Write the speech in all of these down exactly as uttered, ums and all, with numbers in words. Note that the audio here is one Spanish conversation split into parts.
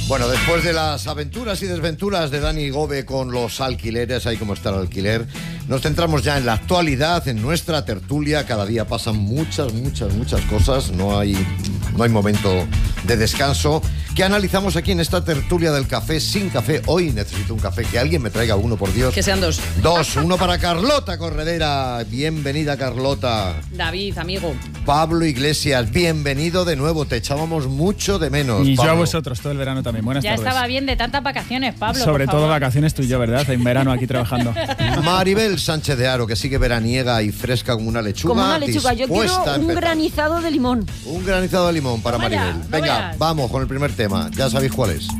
Bueno, después de las aventuras y desventuras de Dani Gove con los alquileres, ahí como está el alquiler, nos centramos ya en la actualidad, en nuestra tertulia. Cada día pasan muchas, muchas, muchas cosas. No hay, no hay momento de descanso. Que analizamos aquí en esta tertulia del café sin café. Hoy necesito un café, que alguien me traiga uno, por Dios. Que sean dos. Dos, uno para Carlota Corredera. Bienvenida, Carlota. David, amigo. Pablo Iglesias, bienvenido de nuevo. Te echábamos mucho de menos, Y Pablo. yo a vosotros, todo el verano también. Buenas Ya tardes. estaba bien de tantas vacaciones, Pablo. Sobre por todo favor. vacaciones tú y yo, ¿verdad? En verano aquí trabajando. Maribel Sánchez de Haro, que sigue veraniega y fresca como una lechuga. Como una lechuga. Yo quiero dispuesta a un empezar. granizado de limón. Un granizado de limón para Toma ya, Maribel. no Venga, veas. vamos con el primer tema. Ya sabéis cuál es.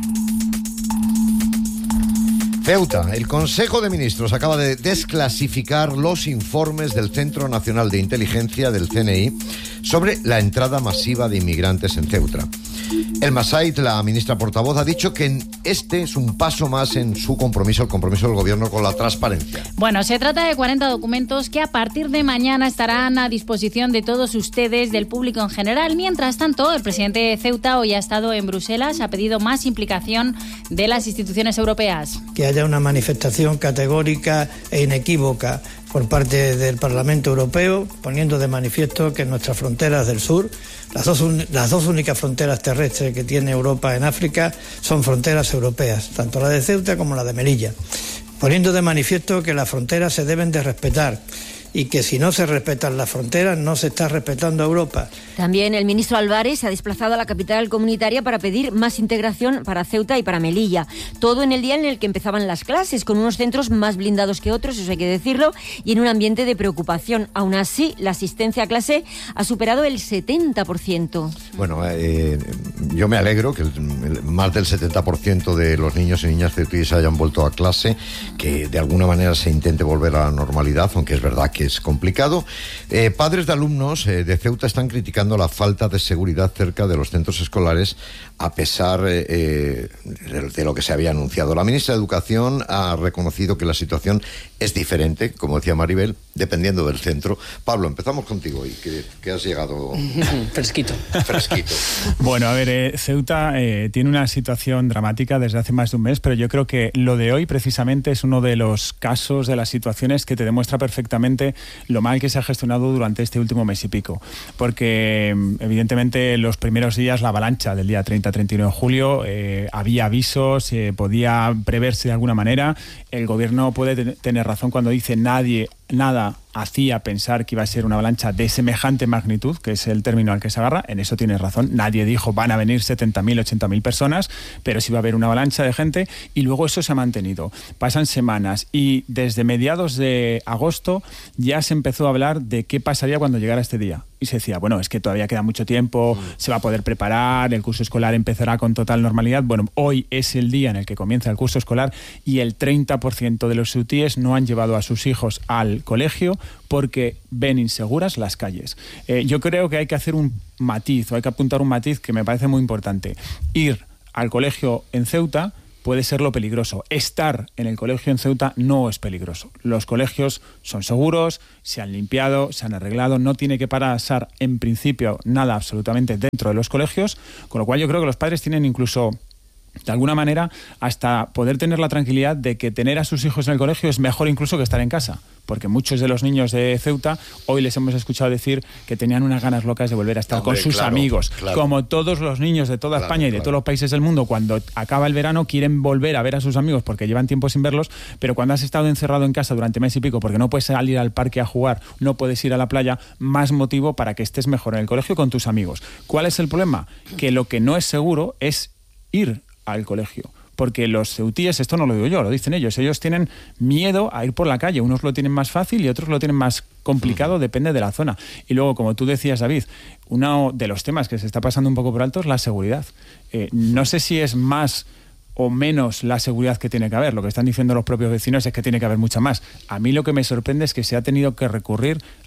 Ceuta. El Consejo de Ministros acaba de desclasificar los informes del Centro Nacional de Inteligencia, del C N I, sobre la entrada masiva de inmigrantes en Ceuta. El Masait, la ministra portavoz, ha dicho que este es un paso más en su compromiso, el compromiso del gobierno con la transparencia. Bueno, se trata de cuarenta documentos que a partir de mañana estarán a disposición de todos ustedes, del público en general. Mientras tanto, el presidente de Ceuta hoy ha estado en Bruselas, ha pedido más implicación de las instituciones europeas. Que haya una manifestación categórica e inequívoca por parte del Parlamento Europeo, poniendo de manifiesto que nuestras fronteras del sur, las dos, un, las dos únicas fronteras terrestres que tiene Europa en África, son fronteras europeas, tanto la de Ceuta como la de Melilla, poniendo de manifiesto que las fronteras se deben de respetar y que si no se respetan las fronteras no se está respetando a Europa. También el ministro Álvarez se ha desplazado a la capital comunitaria para pedir más integración para Ceuta y para Melilla. Todo en el día en el que empezaban las clases, con unos centros más blindados que otros, eso hay que decirlo, y en un ambiente de preocupación. Aún así, la asistencia a clase ha superado el setenta por ciento. Bueno, eh, yo me alegro que el, el, más del setenta por ciento de los niños y niñas ceutíes hayan vuelto a clase, que de alguna manera se intente volver a la normalidad, aunque es verdad que es complicado. Eh, padres de alumnos eh, de Ceuta están criticando la falta de seguridad cerca de los centros escolares, a pesar eh, eh, de, de lo que se había anunciado. La ministra de Educación ha reconocido que la situación es diferente, como decía Maribel, dependiendo del centro. Pablo, empezamos contigo y que, que has llegado Fresquito. fresquito. Bueno, a ver, eh, Ceuta eh, tiene una situación dramática desde hace más de un mes, pero yo creo que lo de hoy precisamente es uno de los casos, de las situaciones que te demuestra perfectamente lo mal que se ha gestionado durante este último mes y pico. Porque evidentemente los primeros días, la avalancha del día treinta a treinta y uno de julio, eh, había avisos, se eh, podía preverse de alguna manera. El gobierno puede ten- tener razón cuando dice nadie, nada hacía pensar que iba a ser una avalancha de semejante magnitud, que es el término al que se agarra. En eso tienes razón. Nadie dijo van a venir setenta mil, ochenta mil personas, pero sí va a haber una avalancha de gente, y luego eso se ha mantenido. Pasan semanas y desde mediados de agosto ya se empezó a hablar de qué pasaría cuando llegara este día. Y se decía, bueno, es que todavía queda mucho tiempo, mm. se va a poder preparar, el curso escolar empezará con total normalidad. Bueno, hoy es el día en el que comienza el curso escolar y el treinta por ciento de los ceutíes no han llevado a sus hijos al colegio porque ven inseguras las calles. Eh, yo creo que hay que hacer un matiz, o hay que apuntar un matiz que me parece muy importante. Ir al colegio en Ceuta puede ser lo peligroso. Estar en el colegio en Ceuta no es peligroso. Los colegios son seguros, se han limpiado, se han arreglado, no tiene que pasar en principio nada absolutamente dentro de los colegios, con lo cual yo creo que los padres tienen incluso, de alguna manera, hasta poder tener la tranquilidad de que tener a sus hijos en el colegio es mejor incluso que estar en casa, porque muchos de los niños de Ceuta hoy les hemos escuchado decir que tenían unas ganas locas de volver a estar Hombre, con sus claro, amigos, claro. como todos los niños de toda Claro, España y de claro. todos los países del mundo. Cuando acaba el verano quieren volver a ver a sus amigos porque llevan tiempo sin verlos, pero cuando has estado encerrado en casa durante mes y pico porque no puedes salir al parque a jugar, no puedes ir a la playa, más motivo para que estés mejor en el colegio con tus amigos. ¿Cuál es el problema? Que lo que no es seguro es ir al colegio. Porque los ceutíes, esto no lo digo yo, lo dicen ellos, ellos tienen miedo a ir por la calle. Unos lo tienen más fácil y otros lo tienen más complicado, depende de la zona. Y luego, como tú decías, David, uno de los temas que se está pasando un poco por alto es la seguridad. Eh, no sé si es más o menos la seguridad que tiene que haber. Lo que están diciendo los propios vecinos es que tiene que haber mucha más. A mí lo que me sorprende es que se ha tenido que recurrir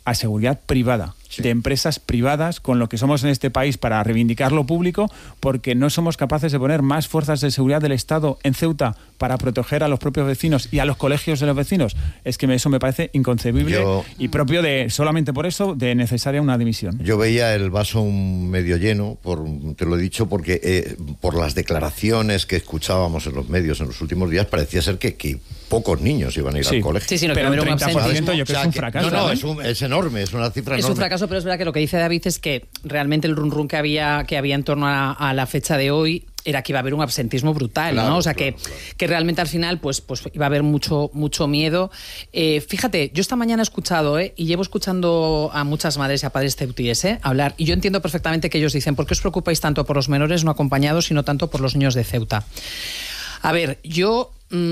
a seguridad privada. Sí. De empresas privadas, con lo que somos en este país para reivindicar lo público, porque no somos capaces de poner más fuerzas de seguridad del Estado en Ceuta para proteger a los propios vecinos y a los colegios de los vecinos. Es que eso me parece inconcebible yo, y propio de, solamente por eso, de necesaria una dimisión. Yo veía el vaso medio lleno, por, te lo he dicho, porque eh, por las declaraciones que escuchábamos en los medios en los últimos días, parecía ser que, que pocos niños iban a ir sí. al colegio. Sí, sí, no, pero que un treinta por ciento yo creo o sea, que es un que, fracaso. No, no, ¿eh? es, un, es enorme, es una cifra es enorme. Es un fracaso, pero es verdad que lo que dice David es que realmente el run run que había, que había en torno a, a la fecha de hoy era que iba a haber un absentismo brutal, claro, ¿no? O sea, claro, que, claro. que realmente al final pues, pues iba a haber mucho, mucho miedo. Eh, fíjate, yo esta mañana he escuchado, ¿eh? y llevo escuchando a muchas madres y a padres ceutíes ¿eh? hablar, y yo entiendo perfectamente que ellos dicen, ¿por qué os preocupáis tanto por los menores no acompañados, sino tanto por los niños de Ceuta? A ver, yo...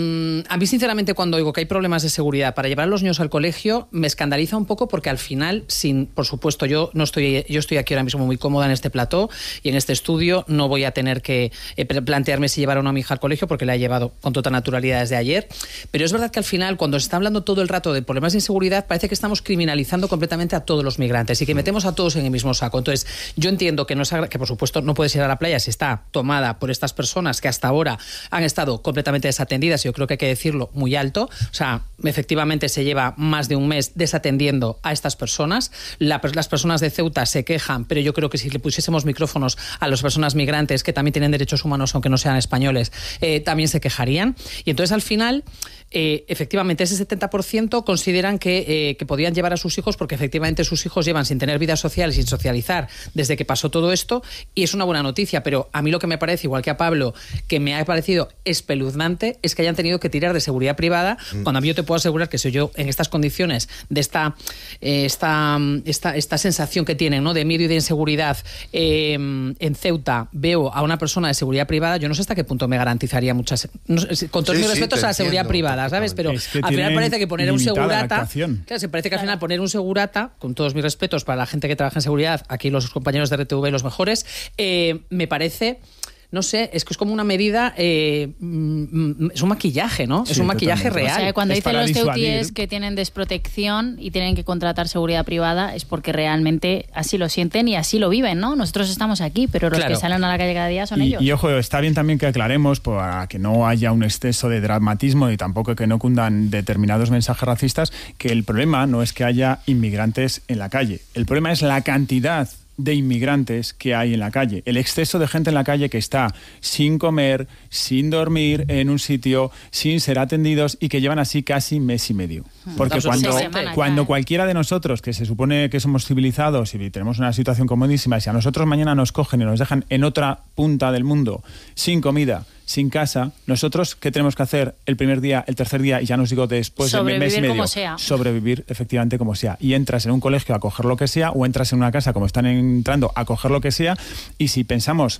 A mí, sinceramente, cuando oigo que hay problemas de seguridad para llevar a los niños al colegio, me escandaliza un poco porque al final, sin, por supuesto, yo no estoy, yo estoy aquí ahora mismo muy cómoda en este plató y en este estudio, no voy a tener que eh, plantearme si llevar o no a mi hija al colegio porque la he llevado con toda naturalidad desde ayer, pero es verdad que al final, cuando se está hablando todo el rato de problemas de inseguridad, parece que estamos criminalizando completamente a todos los migrantes y que metemos a todos en el mismo saco. Entonces, yo entiendo que, no es, que por supuesto no puedes ir a la playa si está tomada por estas personas que hasta ahora han estado completamente desatendidas. Yo creo que hay que decirlo muy alto. O sea, efectivamente se lleva más de un mes desatendiendo a estas personas. La, las personas de Ceuta se quejan, pero yo creo que si le pusiésemos micrófonos a las personas migrantes, que también tienen derechos humanos, aunque no sean españoles, eh, también se quejarían. Y entonces, al final, eh, efectivamente, ese setenta por ciento consideran que, eh, que podían llevar a sus hijos porque efectivamente sus hijos llevan sin tener vida social y sin socializar desde que pasó todo esto, y es una buena noticia. Pero a mí lo que me parece, igual que a Pablo, que me ha parecido espeluznante, es que hayan tenido que tirar de seguridad privada, mm. cuando a mí yo te puedo asegurar que si yo en estas condiciones de esta eh, esta, esta esta sensación que tienen, ¿no?, de miedo y de inseguridad eh, en Ceuta, veo a una persona de seguridad privada, yo no sé hasta qué punto me garantizaría muchas, no, con todos sí, mis sí, respetos a la seguridad privada, ¿sabes? Pero es que al final parece que poner un segurata, claro, se parece que al final poner un segurata, con todos mis respetos para la gente que trabaja en seguridad, aquí los compañeros de R T V los mejores, eh, me parece... No sé, es que es como una medida, eh, es un maquillaje, ¿no? Sí, es un maquillaje totalmente real. O sea, cuando es dicen los ceutíes que tienen desprotección y tienen que contratar seguridad privada, es porque realmente así lo sienten y así lo viven, ¿no? Nosotros estamos aquí, pero los claro. que salen a la calle cada día son y, ellos. Y ojo, está bien también que aclaremos, para que no haya un exceso de dramatismo y tampoco que no cundan determinados mensajes racistas, que el problema no es que haya inmigrantes en la calle. El problema es la cantidad de inmigrantes que hay en la calle, el exceso de gente en la calle que está sin comer, sin dormir en un sitio, sin ser atendidos y que llevan así casi mes y medio. Porque cuando, cuando cualquiera de nosotros, que se supone que somos civilizados y tenemos una situación comodísima, si a nosotros mañana nos cogen y nos dejan en otra punta del mundo, sin comida, sin casa, nosotros, ¿qué tenemos que hacer el primer día, el tercer día, y ya nos digo después de mes y medio? Como sea. Sobrevivir efectivamente como sea. Y entras en un colegio a coger lo que sea, o entras en una casa, como están entrando, a coger lo que sea, y si pensamos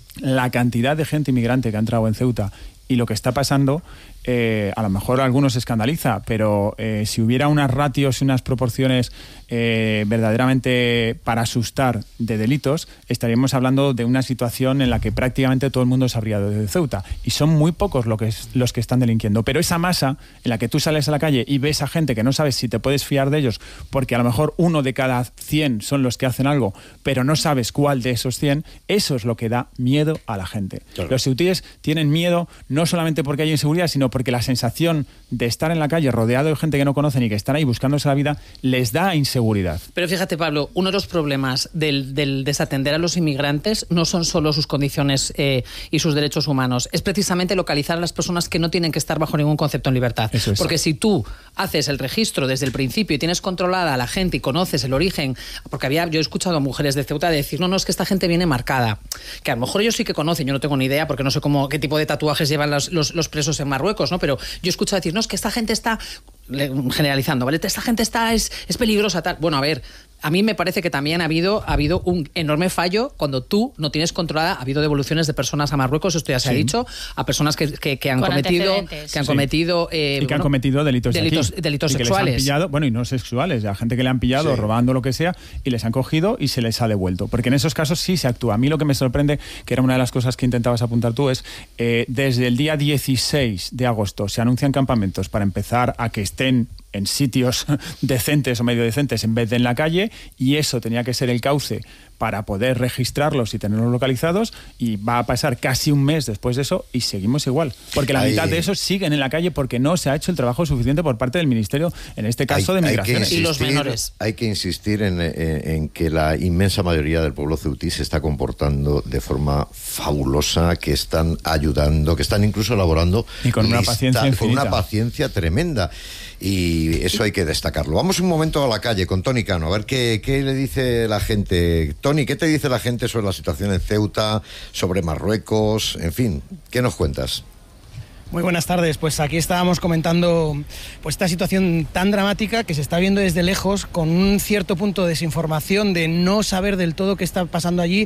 la cantidad de gente inmigrante que ha entrado en Ceuta y lo que está pasando, eh, a lo mejor a algunos se escandaliza, pero eh, si hubiera unas ratios y unas proporciones eh, verdaderamente para asustar de delitos, estaríamos hablando de una situación en la que prácticamente todo el mundo sabría de Ceuta. Y son muy pocos lo que es, los que están delinquiendo. Pero esa masa en la que tú sales a la calle y ves a gente que no sabes si te puedes fiar de ellos, porque a lo mejor uno de cada cien son los que hacen algo, pero no sabes cuál de esos cien, eso es lo que da miedo a la gente. Claro. Los ceutíes tienen miedo no solamente porque hay inseguridad, sino porque la sensación de estar en la calle rodeado de gente que no conocen y que están ahí buscándose la vida les da inseguridad. Pero fíjate, Pablo, uno de los problemas del, del desatender a los inmigrantes no son solo sus condiciones eh, y sus derechos humanos, es precisamente localizar a las personas que no tienen que estar bajo ningún concepto en libertad. Eso es. Porque si tú haces el registro desde el principio y tienes controlada a la gente y conoces el origen, porque había, yo he escuchado a mujeres de Ceuta decir, no, no, es que esta gente viene marcada, que a lo mejor ellos sí que conocen, yo no tengo ni idea porque no sé cómo, qué tipo de tatuajes llevan los, los, los presos en Marruecos, ¿no? Pero yo he escuchado decir, no, es que esta gente está, generalizando, ¿vale? Esta gente está, es, es peligrosa, tal. Bueno, a ver, a mí me parece que también ha habido, ha habido un enorme fallo cuando tú no tienes controlada. Ha habido devoluciones de personas a Marruecos, esto ya se sí. ha dicho, a personas que, que, que han Con cometido que han sí. cometido eh, y que bueno, han cometido delitos delitos, de aquí, delitos y sexuales. Que les han pillado, bueno, y no sexuales, a gente que le han pillado sí. robando lo que sea y les han cogido y se les ha devuelto. Porque en esos casos sí se actúa. A mí lo que me sorprende, que era una de las cosas que intentabas apuntar tú, es eh, desde el día dieciséis de agosto se anuncian campamentos para empezar a que estén en sitios decentes o medio decentes en vez de en la calle, y eso tenía que ser el cauce para poder registrarlos y tenerlos localizados, y va a pasar casi un mes después de eso y seguimos igual. Porque la Ahí... mitad de esos siguen en la calle porque no se ha hecho el trabajo suficiente por parte del Ministerio, en este caso hay, de Migraciones. Insistir, y los menores. Hay que insistir en, en, en que la inmensa mayoría del pueblo ceutí se está comportando de forma fabulosa, que están ayudando, que están incluso elaborando y con una paciencia infinita. Con una paciencia tremenda. Y eso hay que destacarlo. Vamos un momento a la calle con Tony Cano, a ver qué, qué le dice la gente. Tony, ¿qué te dice la gente sobre la situación en Ceuta, sobre Marruecos? En fin, ¿qué nos cuentas? Muy buenas tardes, pues aquí estábamos comentando pues esta situación tan dramática que se está viendo desde lejos, con un cierto punto de desinformación, de no saber del todo qué está pasando allí.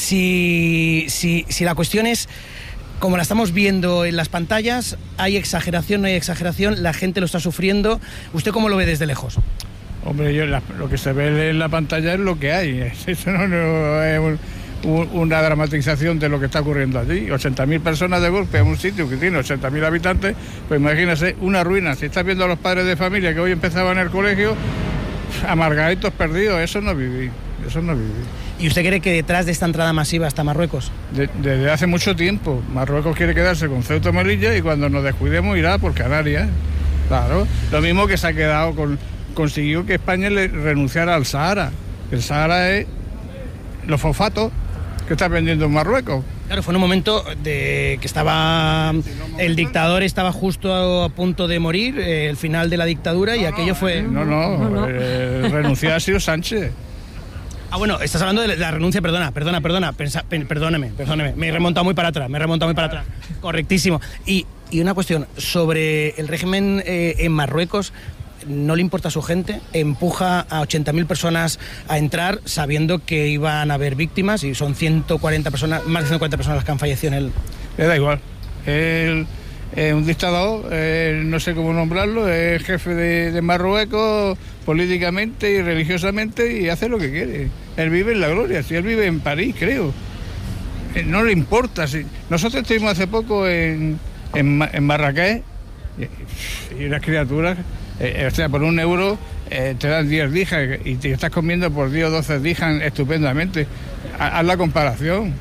Si, si, si la cuestión es, como la estamos viendo en las pantallas, hay exageración, no hay exageración, la gente lo está sufriendo. ¿Usted cómo lo ve desde lejos? Hombre, yo la, lo que se ve en la pantalla es lo que hay. Eso no, no es un, un, una dramatización de lo que está ocurriendo allí. ochenta mil personas de golpe en un sitio que tiene ochenta mil habitantes, pues imagínese una ruina. Si estás viendo a los padres de familia que hoy empezaban el colegio, amargaditos, perdidos, eso no viví, eso no viví. ¿Y usted cree que detrás de esta entrada masiva está Marruecos? De, desde hace mucho tiempo. Marruecos quiere quedarse con Ceuta y Melilla y cuando nos descuidemos irá por Canarias. Claro. Lo mismo que se ha quedado con... consiguió que España le renunciara al Sahara. El Sahara es los fosfatos que está vendiendo en Marruecos. Claro, fue en un momento de que estaba... El dictador estaba justo a punto de morir, eh, el final de la dictadura, y no, aquello fue... No, no, no, no. Eh, renunció ha sido Sánchez. Ah, bueno, estás hablando de la renuncia, perdona, perdona, perdona, pensa, pen, perdóneme, perdóneme, me he remontado muy para atrás, me he remontado muy para atrás. Correctísimo. Y, y una cuestión, sobre el régimen eh, en Marruecos, no le importa a su gente, empuja a ochenta mil personas a entrar sabiendo que iban a haber víctimas, y son ciento cuarenta personas, más de ciento cuarenta personas las que han fallecido en el... Le da igual. Él es un dictador, eh, no sé cómo nombrarlo, es jefe de, de Marruecos políticamente y religiosamente, y hace lo que quiere. Él vive en la gloria, si él vive en París, creo. Eh, no le importa. Si... Nosotros estuvimos hace poco en, en, en Marrakech, y, y las criaturas, eh, o sea, por un euro eh, te dan diez dijas y te estás comiendo por diez o doce dijas estupendamente. Haz la comparación.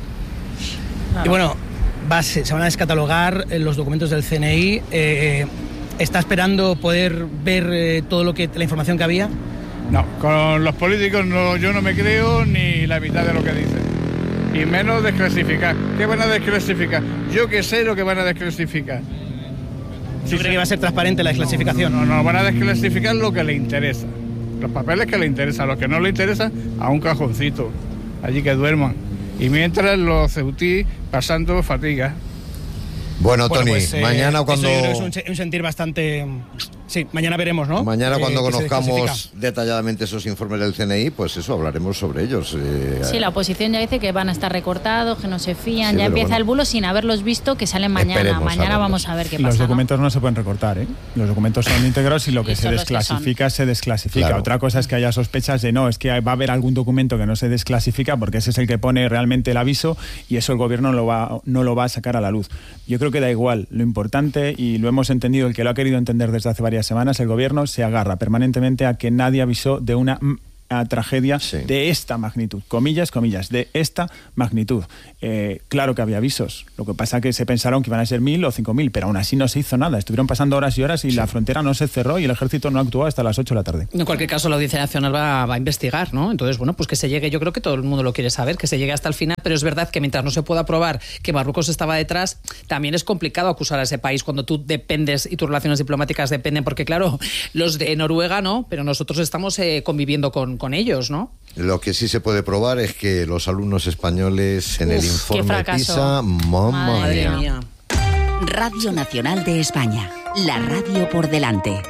Y bueno, va, se, se van a descatalogar los documentos del C N I. Eh, ¿Está esperando poder ver eh, todo lo que la información que había? No, con los políticos no, yo no me creo ni la mitad de lo que dicen. Y menos desclasificar. ¿Qué van a desclasificar? Yo que sé lo que van a desclasificar. ¿Yo creo que va a ser transparente la desclasificación? No, no, no, van a desclasificar lo que le interesa. Los papeles que le interesan, los que no le interesan, a un cajoncito. Allí que duerman. Y mientras los ceutí pasando fatiga. Bueno, bueno, Tony, pues, eh, mañana cuando... Eso es un, un sentir bastante... Sí, mañana veremos, ¿no? Mañana que, cuando que conozcamos detalladamente esos informes del C N I, pues eso, hablaremos sobre ellos. Eh, sí, la oposición ya dice que van a estar recortados, que no se fían, sí, ya empieza bueno, el bulo sin haberlos visto, que salen mañana. Mañana vamos a ver qué pasa. Los documentos ¿no? no se pueden recortar, ¿eh? Los documentos son íntegros y lo que y se desclasifica que se desclasifica. Claro. Otra cosa es que haya sospechas de no, es que va a haber algún documento que no se desclasifica porque ese es el que pone realmente el aviso y eso el gobierno lo va, no lo va a sacar a la luz. Yo creo que da igual. Lo importante, y lo hemos entendido, el que lo ha querido entender desde hace varias semanas, el gobierno se agarra permanentemente a que nadie avisó de una a tragedia sí. de esta magnitud, comillas, comillas, de esta magnitud. Eh, claro que había avisos, lo que pasa es que se pensaron que iban a ser mil o cinco mil, pero aún así no se hizo nada, estuvieron pasando horas y horas y sí. la frontera no se cerró y el ejército no actuó hasta las ocho de la tarde. En cualquier caso, la Audiencia Nacional va, va a investigar, ¿no? Entonces, bueno, pues que se llegue, yo creo que todo el mundo lo quiere saber, que se llegue hasta el final, pero es verdad que mientras no se pueda probar que Marruecos estaba detrás, también es complicado acusar a ese país cuando tú dependes y tus relaciones diplomáticas dependen, porque claro, los de Noruega no, pero nosotros estamos eh, conviviendo con, con ellos, ¿no? Lo que sí se puede probar es que los alumnos españoles en Uf, el informe PISA, mamá Madre mía. Radio Nacional de España, la radio por delante.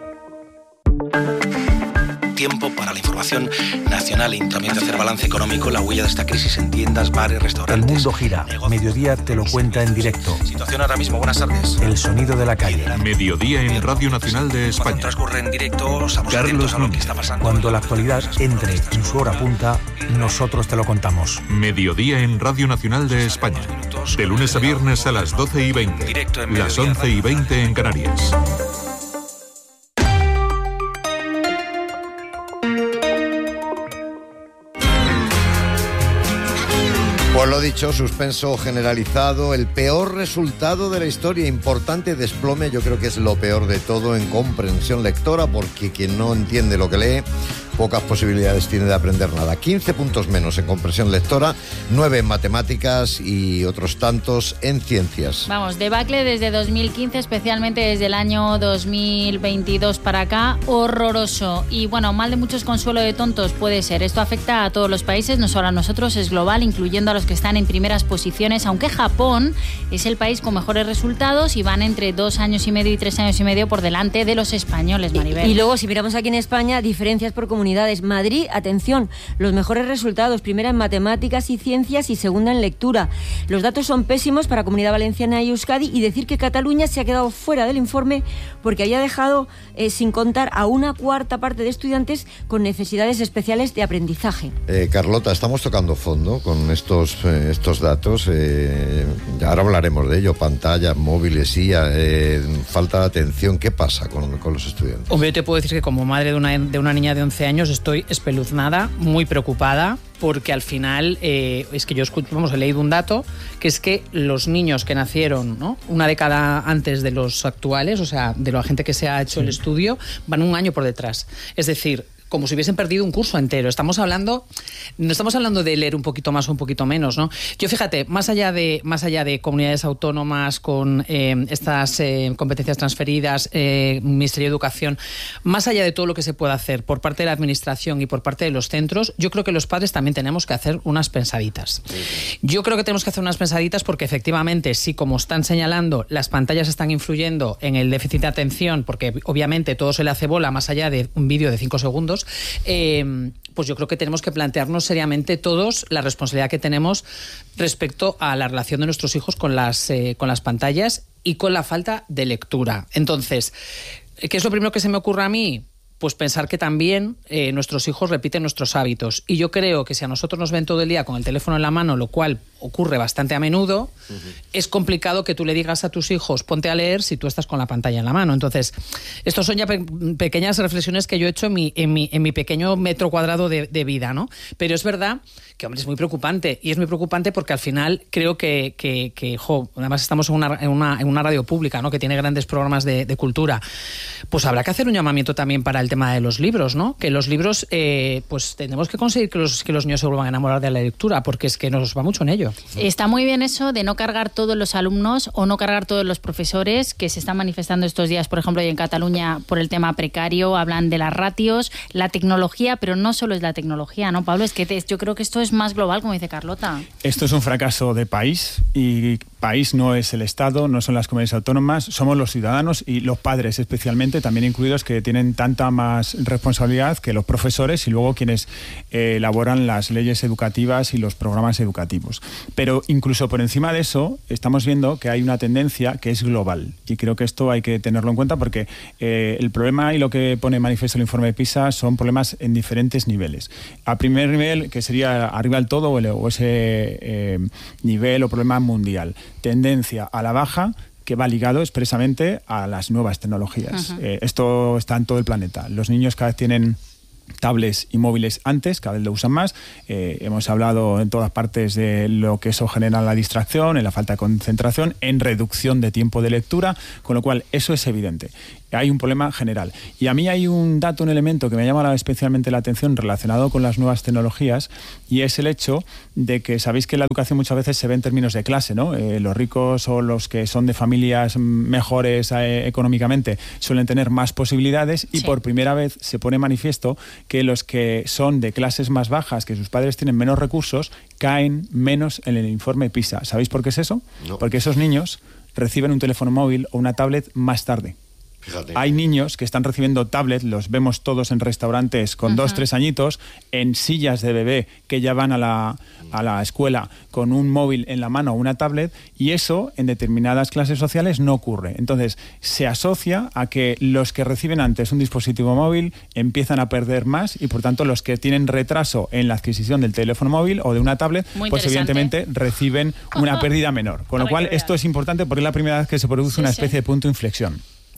Tiempo para la información nacional y también de hacer balance económico, la huella de esta crisis en tiendas, bares, restaurantes. El mundo gira. Negocios. Mediodía te lo cuenta en directo. Situación ahora mismo, buenas tardes. El sonido de la calle. Mediodía en Radio Nacional de España. Cuando transcurre en directo, estamos atentos a lo que está pasando. Cuando la actualidad entre en su hora punta, nosotros te lo contamos. Mediodía en Radio Nacional de España. De lunes a viernes a las doce y veinte. Las once y veinte en Canarias. dicho, suspenso generalizado, el peor resultado de la historia, importante desplome, yo creo que es lo peor de todo en comprensión lectora, porque quien no entiende lo que lee, pocas posibilidades tiene de aprender nada. quince puntos menos en comprensión lectora, nueve en matemáticas y otros tantos en ciencias. Vamos, debacle desde dos mil quince, especialmente desde el año dos mil veintidós para acá, horroroso. Y bueno, mal de muchos, consuelo de tontos puede ser. Esto afecta a todos los países, no solo a nosotros, es global, incluyendo a los que están en primeras posiciones, aunque Japón es el país con mejores resultados y van entre dos años y medio y tres años y medio por delante de los españoles, Maribel. Y, y luego, si miramos aquí en España, diferencias por comunidades. Madrid, atención, los mejores resultados, primera en matemáticas y ciencias y segunda en lectura. Los datos son pésimos para Comunidad Valenciana y Euskadi, y decir que Cataluña se ha quedado fuera del informe porque había dejado eh, sin contar a una cuarta parte de estudiantes con necesidades especiales de aprendizaje. Eh, Carlota, estamos tocando fondo con estos, eh, estos datos. Eh, ahora hablaremos de ello, pantallas, móviles, I A, eh, falta de atención. ¿Qué pasa con, con los estudiantes? Hombre, yo te puedo decir que como madre de una, de una niña de once años estoy espeluznada, muy preocupada, porque al final eh, es que yo escucho, vamos, he leído un dato que es que los niños que nacieron, ¿no?, una década antes de los actuales, o sea, de la gente que se ha hecho sí. el estudio, van un año por detrás. Es decir, como si hubiesen perdido un curso entero. Estamos hablando, no estamos hablando de leer un poquito más o un poquito menos, ¿no? Yo, fíjate, más allá de, más allá de comunidades autónomas con eh, estas eh, competencias transferidas, eh, Ministerio de Educación, más allá de todo lo que se pueda hacer por parte de la Administración y por parte de los centros, yo creo que los padres también tenemos que hacer unas pensaditas. Yo creo que tenemos que hacer unas pensaditas porque efectivamente, sí, como están señalando, las pantallas están influyendo en el déficit de atención, porque obviamente todo se le hace bola más allá de un vídeo de cinco segundos. Eh, pues yo creo que tenemos que plantearnos seriamente todos la responsabilidad que tenemos respecto a la relación de nuestros hijos con las, eh, con las pantallas y con la falta de lectura. Entonces, ¿qué es lo primero que se me ocurre a mí? Pues pensar que también eh, nuestros hijos repiten nuestros hábitos. Y yo creo que si a nosotros nos ven todo el día con el teléfono en la mano, lo cual ocurre bastante a menudo, uh-huh. es complicado que tú le digas a tus hijos, ponte a leer si tú estás con la pantalla en la mano. Entonces, estos son ya pe- pequeñas reflexiones que yo he hecho en mi, en mi, en mi pequeño metro cuadrado de, de vida, ¿no? Pero es verdad que, hombre, es muy preocupante. Y es muy preocupante porque al final creo que, que, que jo, además estamos en una, en, una, en una radio pública, ¿no?, que tiene grandes programas de, de cultura. Pues habrá que hacer un llamamiento también para el tema de los libros, ¿no? Que los libros, eh, pues tenemos que conseguir que los, que los niños se vuelvan a enamorar de la lectura, porque es que nos va mucho en ello. Está muy bien eso de no cargar todos los alumnos o no cargar todos los profesores que se están manifestando estos días, por ejemplo, y en Cataluña por el tema precario, hablan de las ratios, la tecnología, pero no solo es la tecnología, ¿no, Pablo? Es que te, yo creo que esto es más global, como dice Carlota. Esto es un fracaso de país, y país no es el Estado, no son las comunidades autónomas, somos los ciudadanos y los padres especialmente, también incluidos, que tienen tanta más responsabilidad que los profesores y luego quienes eh, elaboran las leyes educativas y los programas educativos. Pero incluso por encima de eso, estamos viendo que hay una tendencia que es global, y creo que esto hay que tenerlo en cuenta porque eh, el problema y lo que pone manifiesto el informe de PISA son problemas en diferentes niveles. A primer nivel, que sería arriba del todo, o, el, o ese eh, nivel o problema mundial. Tendencia a la baja, que va ligado expresamente a las nuevas tecnologías. Uh-huh. Eh, esto está en todo el planeta. Los niños cada vez tienen tablets y móviles antes, cada vez lo usan más. Eh, hemos hablado en todas partes de lo que eso genera en la distracción, en la falta de concentración, en reducción de tiempo de lectura, con lo cual eso es evidente. Hay un problema general. Y a mí hay un dato, un elemento que me llama especialmente la atención relacionado con las nuevas tecnologías, y es el hecho de que sabéis que la educación muchas veces se ve en términos de clase, ¿no? Eh, los ricos o los que son de familias mejores eh, económicamente suelen tener más posibilidades, y sí. por primera vez se pone manifiesto que los que son de clases más bajas, que sus padres tienen menos recursos, caen menos en el informe PISA. ¿Sabéis por qué es eso? No. Porque esos niños reciben un teléfono móvil o una tablet más tarde. Fíjate. Hay niños que están recibiendo tablets, los vemos todos en restaurantes con uh-huh. dos, tres añitos, en sillas de bebé que ya van a la, a la escuela con un móvil en la mano o una tablet, y eso en determinadas clases sociales no ocurre. Entonces se asocia a que los que reciben antes un dispositivo móvil empiezan a perder más, y por tanto los que tienen retraso en la adquisición del teléfono móvil o de una tablet, pues evidentemente reciben una pérdida menor. Con lo cual esto es importante porque es la primera vez que se produce sí, una especie sí. de punto de inflexión.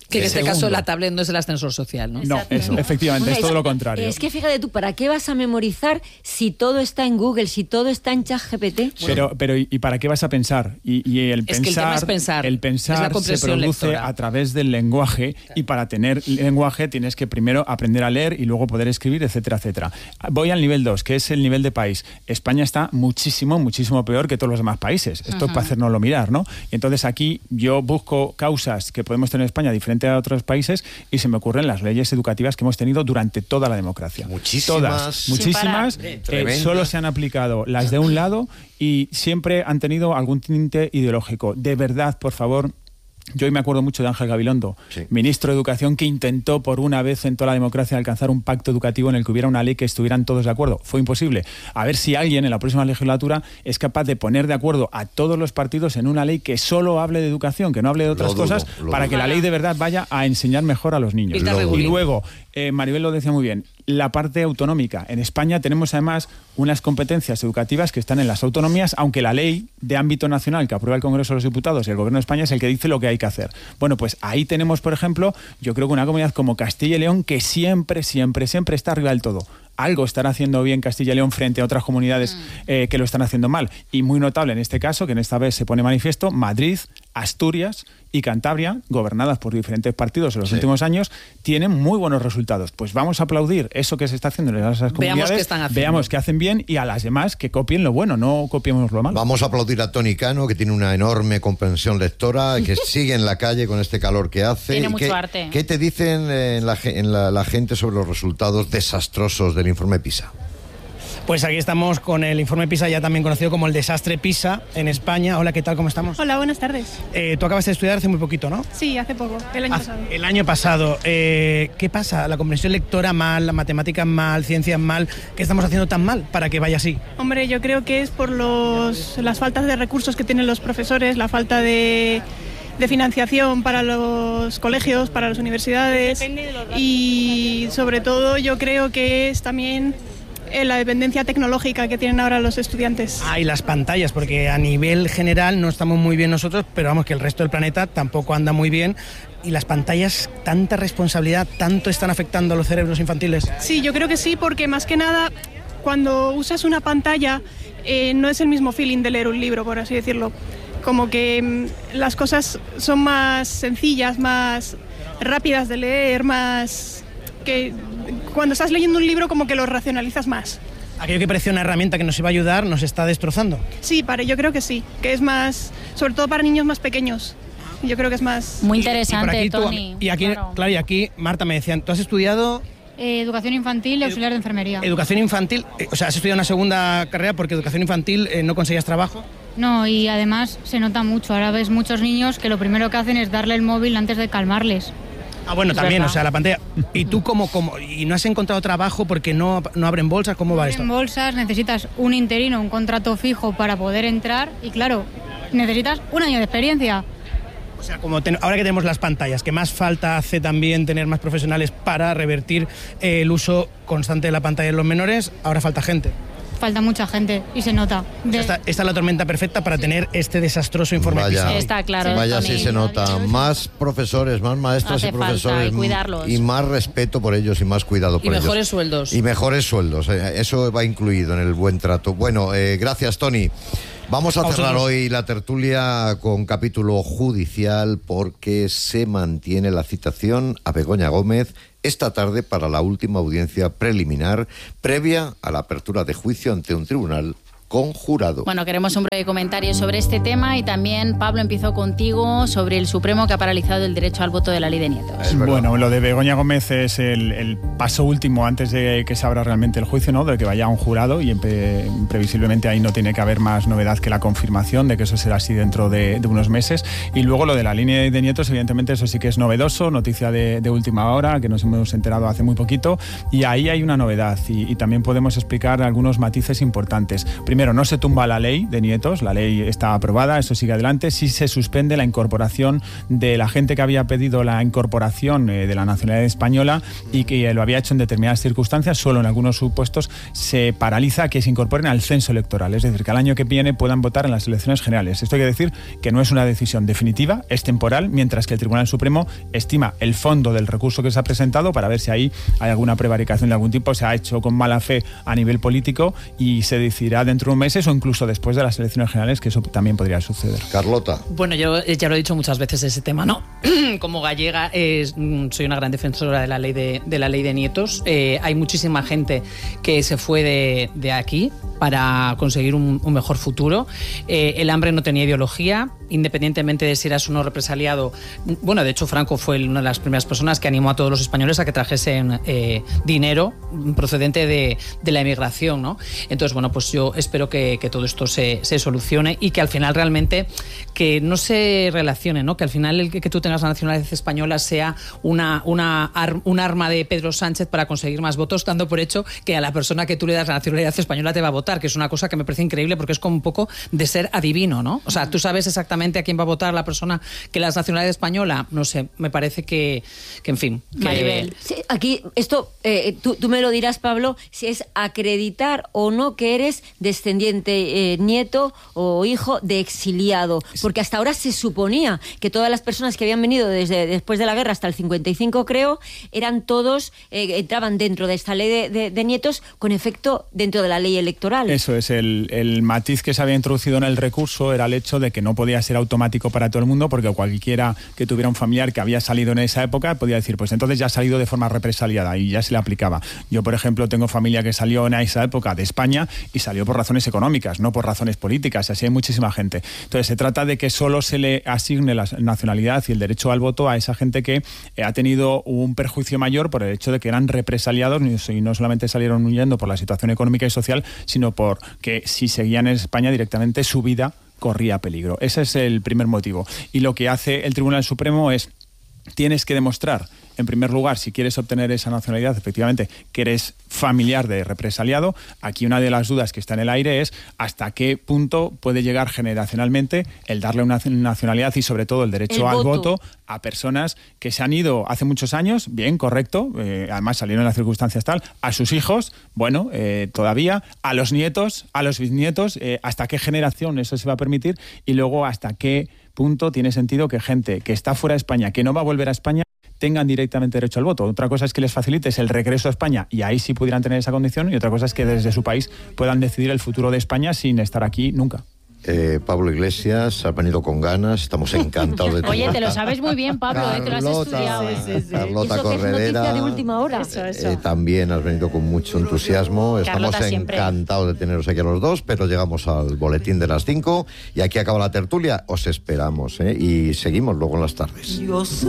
Que en El este segundo. caso la tablet no es el ascensor social, ¿no? No, es, efectivamente, es todo lo contrario. Es que fíjate tú, ¿para qué vas a memorizar si todo está en Google, si todo está en ChatGPT? Pero, pero ¿y para qué vas a pensar? Y, y el Es que el tema pensar, es pensar, el es pensar la se comprensión produce lectora. a través del lenguaje, y para tener lenguaje tienes que primero aprender a leer y luego poder escribir, etcétera, etcétera. Voy al nivel dos, que es el nivel de país. España está muchísimo, muchísimo peor que todos los demás países. Esto es para hacernoslo mirar, ¿no? Y entonces aquí yo busco causas que podemos tener en España diferente a otros países y se me ocurren las leyes educativas que hemos tenido durante toda la democracia. Muchísimas. Todas, Sin muchísimas. parar. Eh, Tremendas. solo se han aplicado las de un lado y siempre han tenido algún tinte ideológico. De verdad, por favor. Yo hoy me acuerdo mucho de Ángel Gabilondo, Sí. ministro de Educación, que intentó por una vez en toda la democracia alcanzar un pacto educativo en el que hubiera una ley que estuvieran todos de acuerdo. Fue imposible. A ver si alguien en la próxima legislatura es capaz de poner de acuerdo a todos los partidos en una ley que solo hable de educación, que no hable de otras Lo dudo, cosas, lo para dudo. que la ley de verdad vaya a enseñar mejor a los niños. Pilar Lo dudo. Y Regulín. luego, eh, Maribel lo decía muy bien, la parte autonómica. En España tenemos además unas competencias educativas que están en las autonomías, aunque la ley de ámbito nacional que aprueba el Congreso de los Diputados y el Gobierno de España es el que dice lo que hay que hacer. Bueno, pues ahí tenemos, por ejemplo, yo creo que una comunidad como Castilla y León que siempre, siempre, siempre está arriba del todo. Algo estará haciendo bien Castilla y León frente a otras comunidades eh, que lo están haciendo mal. Y muy notable en este caso, que en esta vez se pone manifiesto, Madrid, Asturias y Cantabria, gobernadas por diferentes partidos en los Sí. últimos años, tienen muy buenos resultados. Pues vamos a aplaudir eso que se está haciendo en esas comunidades, qué están haciendo. veamos que hacen bien, y a las demás que copien lo bueno, no copiemos lo malo. Vamos a aplaudir a Toni Cano, que tiene una enorme comprensión lectora, que sigue en la calle con este calor que hace. Tiene ¿Y mucho qué, arte. ¿Qué te dicen eh, en la, ge- en la- la gente sobre los resultados desastrosos del informe PISA? Pues aquí estamos con el informe PISA, ya también conocido como el desastre PISA en España. Hola, ¿qué tal? ¿Cómo estamos? Hola, buenas tardes. Eh, tú acabas de estudiar hace muy poquito, ¿no? Sí, hace poco, el año Hace- pasado. El año pasado. Eh, ¿Qué pasa? ¿La comprensión lectora mal, la matemática mal, ciencias mal? ¿Qué estamos haciendo tan mal para que vaya así? Hombre, yo creo que es por los, las faltas de recursos que tienen los profesores, la falta de, de financiación para los colegios, para las universidades y sobre todo yo creo que es también eh, la dependencia tecnológica que tienen ahora los estudiantes. Ah, y las pantallas, porque a nivel general no estamos muy bien nosotros, pero vamos, que el resto del planeta tampoco anda muy bien. Y las pantallas, tanta responsabilidad, tanto están afectando a los cerebros infantiles. Sí, yo creo que sí, porque más que nada, cuando usas una pantalla, eh, no es el mismo feeling de leer un libro, por así decirlo. Como que mm, las cosas son más sencillas, más rápidas de leer, más... que cuando estás leyendo un libro como que lo racionalizas más. Aquello que parecía una herramienta que nos iba a ayudar nos está destrozando. Sí, para, yo creo que sí, que es más, sobre todo para niños más pequeños. Yo creo que es más... Muy Y por interesante, aquí tú- Toni. y aquí, Claro. claro, y aquí, Marta, me decían, ¿tú has estudiado Eh, educación infantil y auxiliar de enfermería. educación infantil? Eh, o sea, has estudiado una segunda carrera porque educación infantil eh, no conseguías trabajo. No, y además se nota mucho. Ahora ves muchos niños que lo primero que hacen es darle el móvil antes de calmarles. Ah, bueno, Es también, verdad. o sea, la pantalla. ¿Y tú cómo, cómo? ¿Y no has encontrado trabajo porque no, no abren bolsas? ¿Cómo va esto? En bolsas necesitas un interino, un contrato fijo para poder entrar y claro, necesitas un año de experiencia. O sea, como ten- ahora que tenemos las pantallas, que más falta hace también tener más profesionales para revertir eh, el uso constante de la pantalla en los menores, ahora falta gente. Falta mucha gente y se nota. O sea, esta, esta es la tormenta perfecta para tener este desastroso informe Vaya, PISA. Está claro, Vaya, Toni. sí se nota. Más profesores, más maestras Hace y profesores. falta, y cuidarlos. Y más respeto por ellos y más cuidado Y por ellos. mejores sueldos. Y mejores sueldos. eh, Eso va incluido en el buen trato. Bueno, eh, gracias, Toni. Vamos a A cerrar vosotros. hoy la tertulia con capítulo judicial porque se mantiene la citación a Begoña Gómez esta tarde para la última audiencia preliminar previa a la apertura de juicio ante un tribunal conjurado. Bueno, queremos un breve comentario sobre este tema y también, Pablo, empiezo contigo sobre el Supremo que ha paralizado el derecho al voto de la ley de nietos. Es verdad. Bueno, lo de Begoña Gómez es el, el paso último antes de que se abra realmente el juicio, ¿no? De que vaya a un jurado y pre- previsiblemente ahí no tiene que haber más novedad que la confirmación de que eso será así dentro de, de unos meses. Y luego lo de la línea de nietos, evidentemente eso sí que es novedoso, noticia de, de última hora que nos hemos enterado hace muy poquito y ahí hay una novedad y, y también podemos explicar algunos matices importantes. Primero, primero, no se tumba la ley de nietos, la ley está aprobada, eso sigue adelante. Sí se suspende la incorporación de la gente que había pedido la incorporación eh, de la nacionalidad española y que lo había hecho en determinadas circunstancias, solo en algunos supuestos se paraliza que se incorporen al censo electoral, es decir, que al año que viene puedan votar en las elecciones generales. Esto quiere decir que no es una decisión definitiva, es temporal, mientras que el Tribunal Supremo estima el fondo del recurso que se ha presentado para ver si ahí hay alguna prevaricación de algún tipo, se ha hecho con mala fe a nivel político y se decidirá dentro de un mes o incluso después de las elecciones generales, que eso también podría suceder. Carlota. Bueno, yo ya lo he dicho muchas veces ese tema, ¿no? Como gallega eh, soy una gran defensora de la ley de, de la ley de nietos. Eh, hay muchísima gente que se fue de, de aquí para conseguir un, un mejor futuro. Eh, el hambre no tenía ideología, independientemente de si eras uno represaliado. Bueno, de hecho, Franco fue una de las primeras personas que animó a todos los españoles a que trajesen eh, dinero procedente de, de la emigración, ¿no? Entonces, bueno, pues yo espero que, que todo esto se, se solucione y que al final realmente que no se relacione, ¿no? Que al final el que, que tú tengas la nacionalidad española sea una, una ar, un arma de Pedro Sánchez para conseguir más votos, dando por hecho que a la persona que tú le das la nacionalidad española te va a votar, que es una cosa que me parece increíble porque es como un poco de ser adivino, ¿no? O sea, tú sabes exactamente a quién va a votar la persona que la nacionalidad española, no sé, me parece que, que en fin. Que... Maribel. Sí, aquí, esto, eh, tú, tú me lo dirás, Pablo, si es acreditar o no que eres descendiente, eh, nieto o hijo de exiliado, porque hasta ahora se suponía que todas las personas que habían venido desde después de la guerra hasta el cincuenta y cinco, creo, eran todos, eh, entraban dentro de esta ley de, de, de nietos con efecto dentro de la ley electoral. Eso es, el, el matiz que se había introducido en el recurso era el hecho de que no podía ser automático para todo el mundo, porque cualquiera que tuviera un familiar que había salido en esa época podía decir, pues entonces ya ha salido de forma represaliada y ya se le aplicaba. Yo, por ejemplo, tengo familia que salió en esa época de España y salió por razones económicas, no por razones políticas, así hay muchísima gente. Entonces se trata de que solo se le asigne la nacionalidad y el derecho al voto a esa gente que eh, ha tenido un perjuicio mayor por el hecho de que eran represaliados y no solamente salieron huyendo por la situación económica y social, sino porque si seguían en España directamente su vida corría peligro. Ese es el primer motivo. Y lo que hace el Tribunal Supremo es, tienes que demostrar, en primer lugar, si quieres obtener esa nacionalidad, efectivamente, que eres familiar de represaliado. Aquí una de las dudas que está en el aire es hasta qué punto puede llegar generacionalmente el darle una nacionalidad y sobre todo el derecho el al voto. voto a personas que se han ido hace muchos años, bien, correcto, eh, además salieron en las circunstancias tal, a sus hijos, bueno, eh, todavía, a los nietos, a los bisnietos, eh, hasta qué generación eso se va a permitir y luego hasta qué punto tiene sentido que gente que está fuera de España, que no va a volver a España, tengan directamente derecho al voto. Otra cosa es que les facilites el regreso a España y ahí sí pudieran tener esa condición, y otra cosa es que desde su país puedan decidir el futuro de España sin estar aquí nunca. Eh, Pablo Iglesias, has venido con ganas, estamos encantados de tu Oye, vuelta. te lo sabes muy bien, Pablo, Carlota, eh, te lo has estudiado. Sí, sí, sí. Carlota Eso que es Corredera, noticia de última hora. Eso, eso. Eh, también has venido con mucho entusiasmo. Estamos Carlota siempre. encantados de teneros aquí a los dos, pero llegamos al boletín de las cinco y aquí acaba la tertulia. Os esperamos, ¿eh? Y seguimos luego en las tardes. Dios.